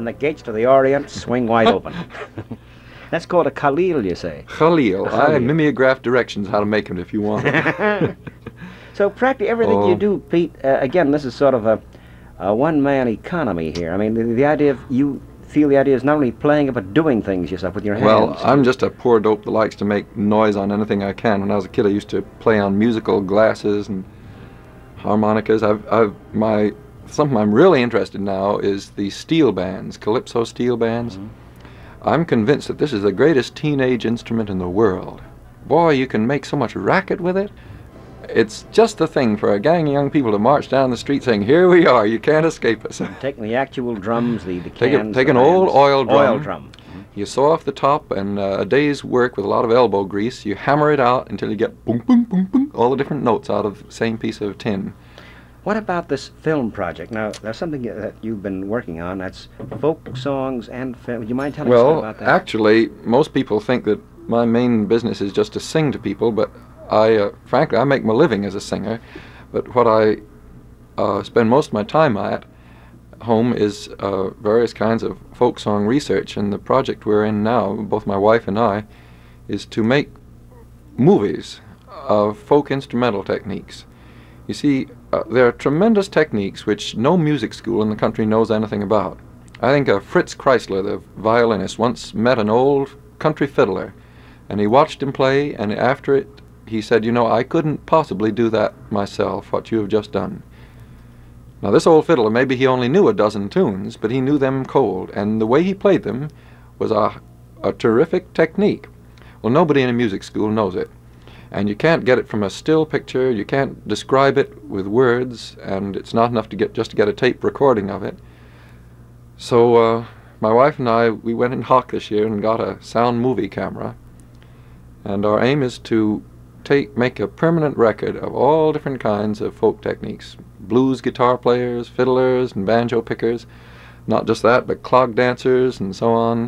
And the gates to the Orient swing wide open. That's called a Khalil, you say? Khalil. I mimeograph directions how to make it if you want it. So practically everything you do, Pete, again, this is sort of a one-man economy here. I mean, the idea of you feel the idea is not only playing it, but doing things yourself with your hands. Well, I'm just a poor dope that likes to make noise on anything I can. When I was a kid, I used to play on musical glasses and harmonicas. Something I'm really interested in now is the steel bands, calypso steel bands. I'm convinced that this is the greatest teenage instrument in the world. Boy, you can make so much racket with it. It's just the thing for a gang of young people to march down the street saying, "Here we are, you can't escape us." Taking the actual drums, the cans, take an old oil drum. You saw off the top, and a day's work with a lot of elbow grease. You hammer it out until you get boom, boom, boom, boom, all the different notes out of the same piece of tin. What about this film project? Now, there's something that you've been working on. That's folk songs and film. Would you mind telling us about that? Well, actually, most people think that my main business is just to sing to people, but frankly, I make my living as a singer. But what I spend most of my time at home is various kinds of folk song research. And the project we're in now, both my wife and I, is to make movies of folk instrumental techniques. You see, there are tremendous techniques which no music school in the country knows anything about. I think Fritz Kreisler, the violinist, once met an old country fiddler, and he watched him play, and after it, he said, "You know, I couldn't possibly do that myself, what you have just done." Now, this old fiddler, maybe he only knew a dozen tunes, but he knew them cold, and the way he played them was a terrific technique. Well, nobody in a music school knows it. And you can't get it from a still picture, you can't describe it with words, and it's not enough to just to get a tape recording of it. So my wife and I, we went in hock this year and got a sound movie camera, and our aim is to make a permanent record of all different kinds of folk techniques. Blues guitar players, fiddlers, and banjo pickers. Not just that, but clog dancers and so on.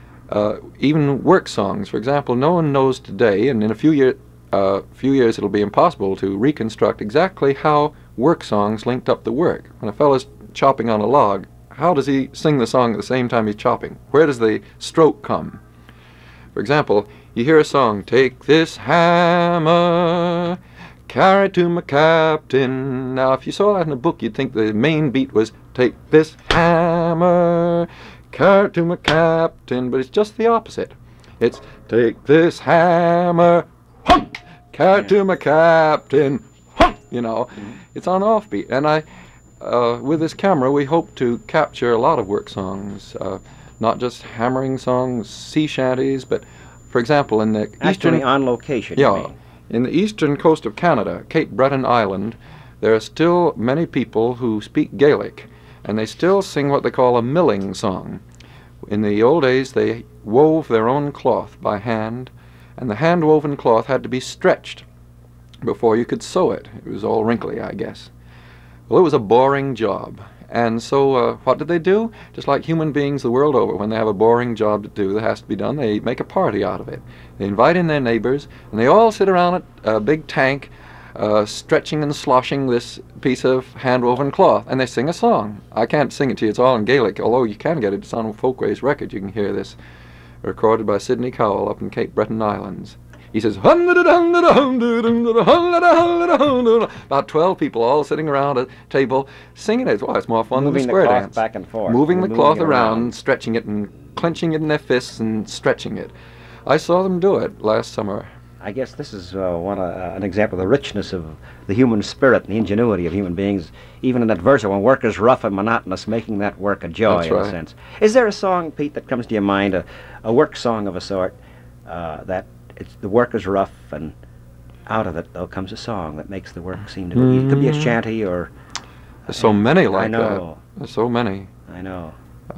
Even work songs. For example, no one knows today, and in a few years it'll be impossible to reconstruct exactly how work songs linked up the work. When a fellow's chopping on a log, how does he sing the song at the same time he's chopping? Where does the stroke come? For example, you hear a song, "Take this hammer, carry it to my captain." Now, if you saw that in a book, you'd think the main beat was, "Take this hammer, carry it to my captain," but it's just the opposite. It's, "Take this hammer, hump, carry it to my captain, hump," you know. It's on offbeat. And with this camera, we hope to capture a lot of work songs, not just hammering songs, sea shanties, but, for example, in the Actually on location, you mean? In the eastern coast of Canada, Cape Breton Island, there are still many people who speak Gaelic, and they still sing what they call a milling song. In the old days, they wove their own cloth by hand, and the hand-woven cloth had to be stretched before you could sew it. It was all wrinkly, I guess. Well, it was a boring job. And so what did they do? Just like human beings the world over, when they have a boring job to do that has to be done, they make a party out of it. They invite in their neighbors, and they all sit around a big tank, stretching and sloshing this piece of hand-woven cloth, and they sing a song. I can't sing it to you, it's all in Gaelic, although you can get it. It's on a Folkways record. You can hear this, recorded by Sidney Cowell up in Cape Breton Islands. He says, about 12 people all sitting around a table singing it. Well, it's more fun than the square dance. Moving the cloth back and forth. Moving the cloth around, stretching it and clenching it in their fists and stretching it. I saw them do it last summer. I guess this is an example of the richness of the human spirit and the ingenuity of human beings, even in adversity, when work is rough and monotonous, making that work a joy. That's right. In a sense. Is there a song, Pete, that comes to your mind, a work song of a sort, that the work is rough, and out of it, though, comes a song that makes the work seem to be easy? It could be a shanty or... There's so many like I know. that. There's so many. I know.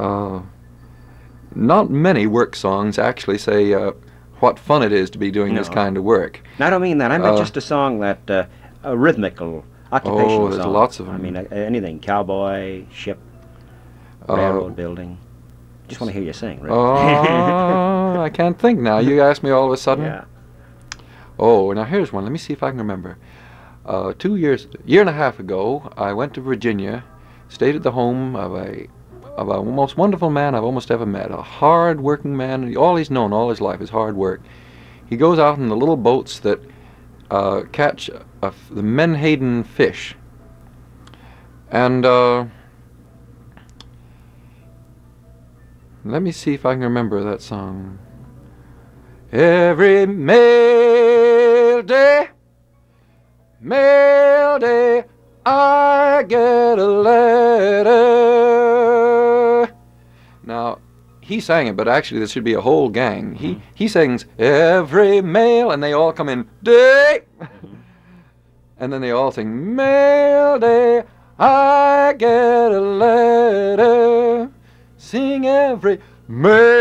Not many work songs actually say what fun it is to be doing this kind of work. No, I don't mean that. I meant just a song that, a rhythmical, occupational there's song. lots of them. I mean, anything. Cowboy, ship, railroad building. Just want to hear you sing, really. I can't think now. You asked me all of a sudden. Yeah. Oh, now here's one. Let me see if I can remember. Year and a half ago, I went to Virginia, stayed at the home of a of a most wonderful man I've almost ever met, a hard-working man. All he's known all his life is hard work. He goes out in the little boats that catch the menhaden fish. And let me see if I can remember that song. Every mail day, I get a letter. Now, he sang it, but actually there should be a whole gang. He sings every mail, and they all come in, day. And then they all sing, mail day, I get a letter. Sing every mail